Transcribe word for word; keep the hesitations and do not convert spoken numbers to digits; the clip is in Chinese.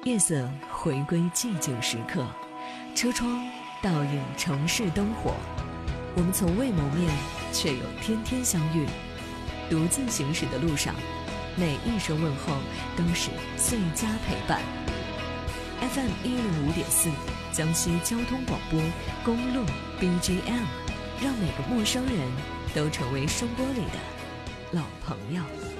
夜色回归寂静时刻，车窗倒映城市灯火。我们从未谋面，却又天天相遇。独自行驶的路上，每一声问候都是最佳陪伴。F M 一零五点四，江西交通广播公路 B G M， 让每个陌生人都成为声波里的老朋友。